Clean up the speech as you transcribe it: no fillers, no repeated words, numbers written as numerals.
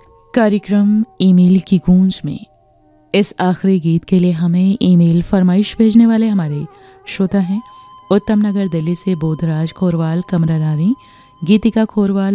कार्यक्रम ईमेल की गूंज में इस आखिरी गीत के लिए हमें ईमेल फरमाइश भेजने वाले हमारे श्रोता हैं उत्तम नगर दिल्ली से बोधराज खोरवाल, कमरा नारी, गीतिका खोरवाल,